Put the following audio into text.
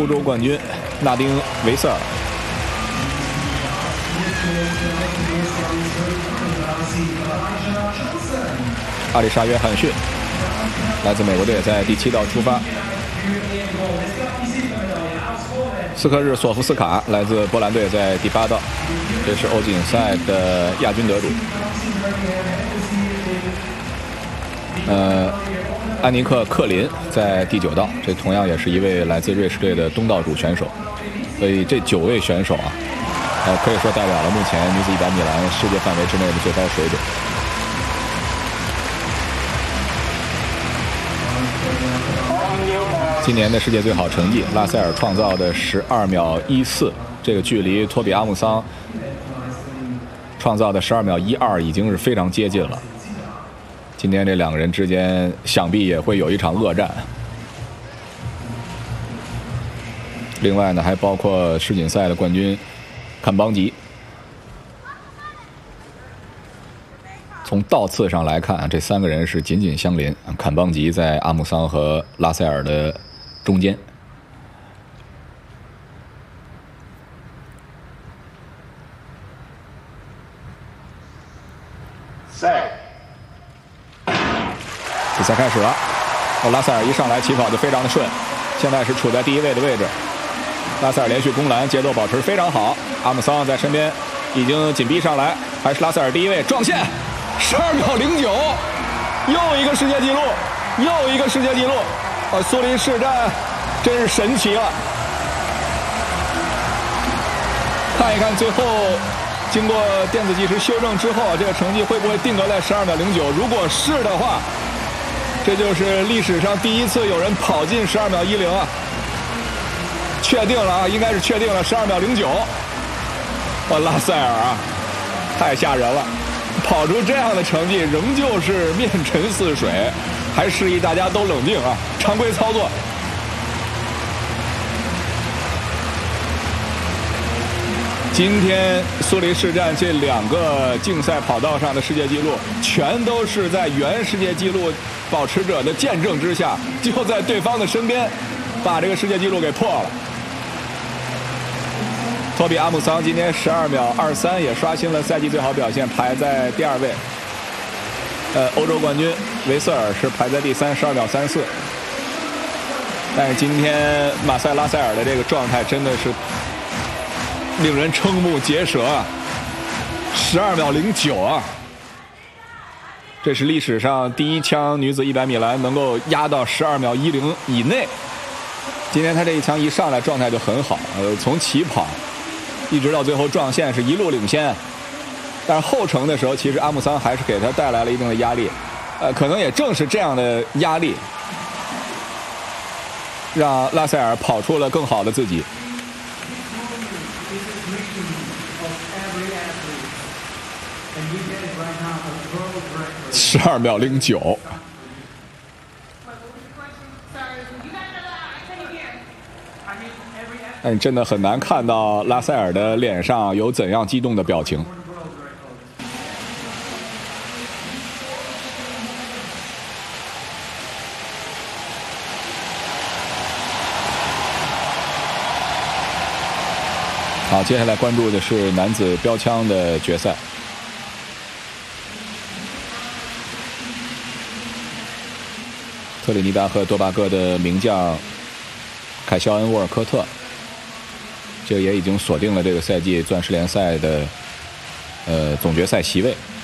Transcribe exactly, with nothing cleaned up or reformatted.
欧洲冠军纳丁维瑟尔。阿丽莎约翰逊来自美国队，在第七道出发。斯科日索夫斯卡来自波兰队，在第八道，这是欧锦赛的亚军得主。呃，安尼克克林在第九道，这同样也是一位来自瑞士队的东道主选手。所以这九位选手啊，呃，可以说代表了目前女子一百米栏世界范围之内的最高水准。今年的世界最好成绩，拉塞尔创造的十二秒一四，这个距离托比阿姆桑创造的十二秒一二已经是非常接近了。今天这两个人之间想必也会有一场恶战。另外呢，还包括世锦赛的冠军坎邦吉。从道次上来看，这三个人是紧紧相邻。坎邦吉在阿姆桑和拉塞尔的中间。 赛， 比赛开始了。哦，拉塞尔一上来起跑就非常的顺，现在是处在第一位的位置。拉塞尔连续攻篮，节奏保持非常好。阿姆桑在身边已经紧逼上来，还是拉塞尔第一位，撞线，十二秒零九，又一个世界纪录，又一个世界纪录。呃，苏黎世战真是神奇了。看一看最后经过电子计时修正之后，这个成绩会不会定格在十二秒零九？如果是的话，这就是历史上第一次有人跑进十二秒一零啊！确定了啊，应该是确定了十二秒零九。哇，拉塞尔啊，太吓人了！跑出这样的成绩，仍旧是面沉似水，还示意大家都冷静啊，常规操作。今天苏黎世战这两个竞赛跑道上的世界纪录，全都是在原世界纪录保持者的见证之下，就在对方的身边，把这个世界纪录给破了。托比阿姆桑今天十二秒二三也刷新了赛季最好表现，排在第二位。呃，欧洲冠军维瑟尔是排在第三，十二秒三四。但是今天马塞拉塞尔的这个状态真的是令人瞠目结舌啊！十二秒零九啊！这是历史上第一枪女子一百米栏能够压到十二秒一零以内。今天他这一枪一上来状态就很好，呃，从起跑一直到最后撞线是一路领先，但是后程的时候，其实阿姆桑还是给他带来了一定的压力，呃，可能也正是这样的压力，让拉塞尔跑出了更好的自己。十二秒零九。但你真的很难看到拉塞尔的脸上有怎样激动的表情。好，接下来关注的是男子标枪的决赛。特立尼达和多巴哥的名将凯肖恩·沃尔科特，这也已经锁定了这个赛季钻石联赛的呃总决赛席位。